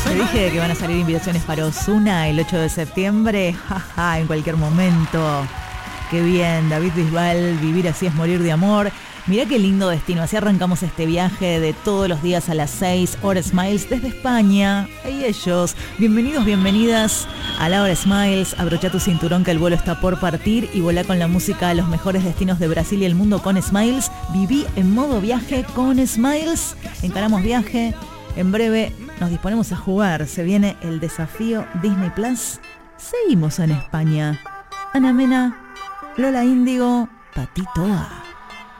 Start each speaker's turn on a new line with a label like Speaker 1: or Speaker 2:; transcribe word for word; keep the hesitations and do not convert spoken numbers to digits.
Speaker 1: Te dije que van a salir invitaciones para Ozuna el ocho de septiembre. Jaja, en cualquier momento. Qué bien, David Bisbal, Vivir así es morir de amor. Mirá qué lindo destino, así arrancamos este viaje de todos los días a las seis, Hora Smiles desde España. Y ellos, bienvenidos, bienvenidas a la Hora Smiles. Abrocha tu cinturón que el vuelo está por partir y volá con la música a los mejores destinos de Brasil y el mundo con Smiles. Viví en modo viaje con Smiles. Encaramos viaje. En breve nos disponemos a jugar. Se viene el desafío Disney Plus. Seguimos en España. Ana Mena, Lola Índigo, Patito A.